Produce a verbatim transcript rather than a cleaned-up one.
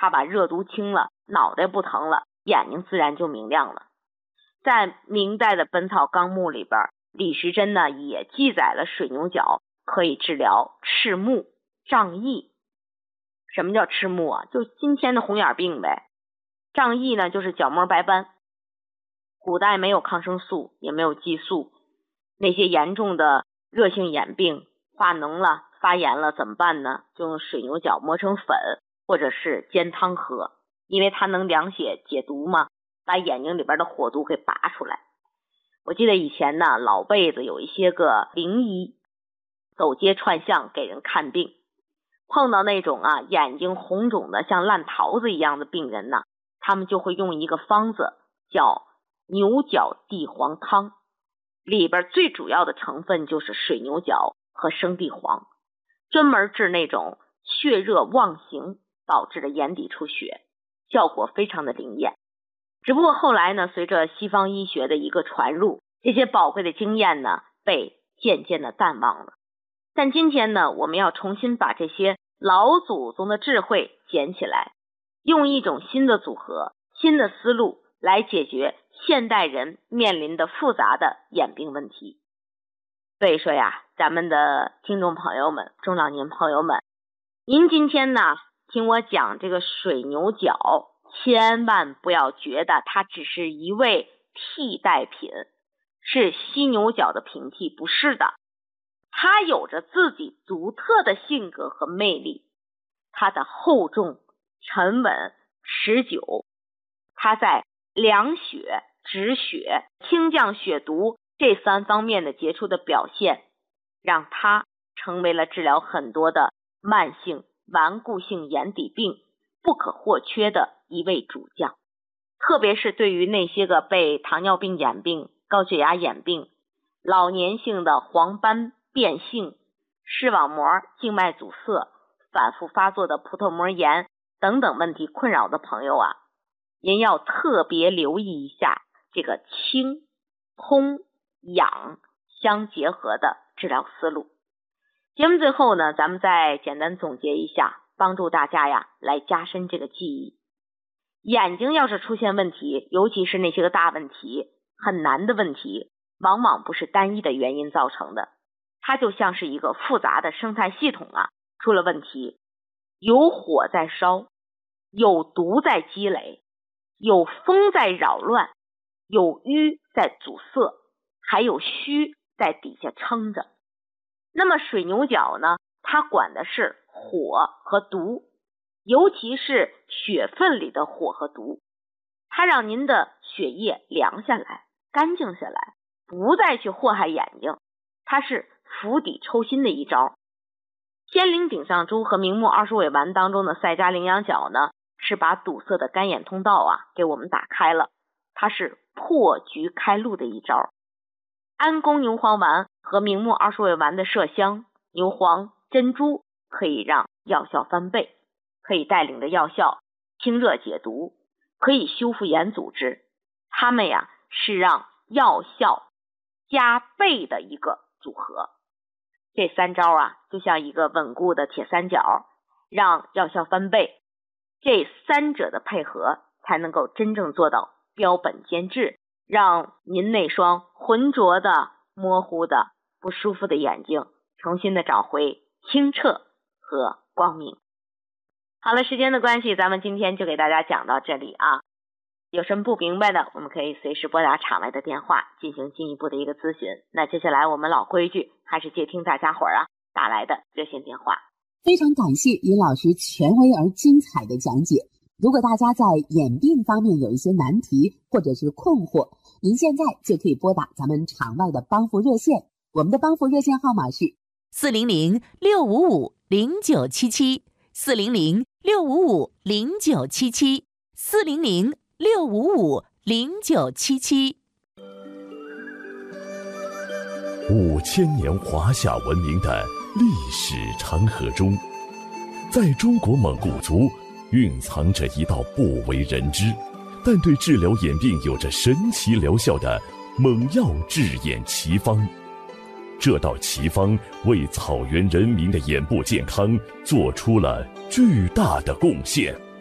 他把热毒清了，脑袋不疼了，眼睛自然就明亮了。在明代的《本草纲目》里边，李时珍呢也记载了水牛角可以治疗赤目、胀翳。什么叫赤目啊？就今天的红眼病呗。胀翳呢就是角膜白斑。古代没有抗生素，也没有激素，那些严重的热性眼病化脓了、发炎了怎么办呢？就用水牛角磨成粉，或者是煎汤喝，因为它能凉血解毒嘛，把眼睛里边的火毒给拔出来。我记得以前呢，老辈子有一些个灵医走街串巷给人看病，碰到那种啊眼睛红肿的像烂桃子一样的病人呢，他们就会用一个方子叫牛角地黄汤，里边最主要的成分就是水牛角和生地黄，专门治那种血热妄行导致的眼底出血，效果非常的灵验。只不过后来呢，随着西方医学的一个传入，这些宝贵的经验呢被渐渐的淡忘了。但今天呢，我们要重新把这些老祖宗的智慧捡起来，用一种新的组合、新的思路来解决现代人面临的复杂的眼病问题。所以说呀，咱们的听众朋友们、中老年朋友们，您今天呢听我讲这个水牛角，千万不要觉得它只是一味替代品，是犀牛角的平替，不是的。它有着自己独特的性格和魅力，它的厚重、沉稳、持久，它在凉血、止血、清降血毒这三方面的杰出的表现，让它成为了治疗很多的慢性顽固性眼底病不可或缺的一位主将。特别是对于那些个被糖尿病眼病、高血压眼病、老年性的黄斑变性、视网膜静脉阻塞、反复发作的葡萄膜炎等等问题困扰的朋友啊，您要特别留意一下这个清、通、养相结合的治疗思路。节目最后呢，咱们再简单总结一下，帮助大家呀来加深这个记忆。眼睛要是出现问题，尤其是那些个大问题、很难的问题，往往不是单一的原因造成的，它就像是一个复杂的生态系统啊，出了问题，有火在烧，有毒在积累，有风在扰乱，有瘀在阻塞，还有虚在底下撑着。那么水牛角呢，它管的是火和毒，尤其是血分里的火和毒，它让您的血液凉下来、干净下来，不再去祸害眼睛，它是釜底抽薪的一招。天灵顶上珠和明目二十味丸当中的赛迦羚羊角呢，是把堵塞的干眼通道啊给我们打开了，它是破局开路的一招。安宫牛黄丸和明目二十味丸的麝香、牛黄、珍珠可以让药效翻倍，可以带领着药效清热解毒，可以修复眼组织，它们呀是让药效加倍的一个组合。这三招啊就像一个稳固的铁三角，让药效翻倍，这三者的配合才能够真正做到标本兼治，让您那双浑浊的、模糊的、不舒服的眼睛重新的找回清澈和光明。好了，时间的关系，咱们今天就给大家讲到这里啊。有什么不明白的，我们可以随时拨打场外的电话进行进一步的一个咨询。那接下来我们老规矩，还是接听大家伙儿啊打来的热线电话。 非常感谢尹老师权威而精彩的讲解。如果大家在眼病方面有一些难题或者是困惑，您现在就可以拨打咱们场外的帮扶热线，我们的帮扶热线号码是四零零六五五零九七七，四零零六五五零九七七，四零零六五五零九七七。 五千年华夏文明的历史长河中，在中国蒙古族蕴藏着一道不为人知，但对治疗眼病有着神奇疗效的猛药治眼奇方。这道奇方为草原人民的眼部健康做出了巨大的贡献。